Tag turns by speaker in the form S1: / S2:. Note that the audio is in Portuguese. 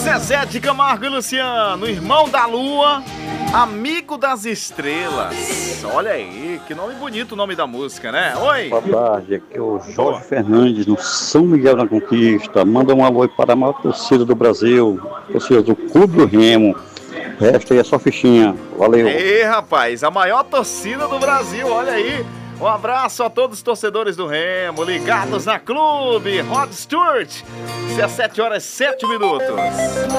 S1: Zezé de Camargo e Luciano, irmão da lua, amigo das estrelas. Olha aí, que nome bonito o nome da música, né? Oi!
S2: Boa tarde, aqui é o Jorge Fernandes, no São Miguel da Conquista. Manda um alô para a maior torcida do Brasil, torcida do Clube do Remo. O resto aí é só fichinha. Valeu!
S1: Ei, rapaz, a maior torcida do Brasil, olha aí. Um abraço a todos os torcedores do Remo, ligados na Clube. Rod Stewart, 17 horas 7 minutos.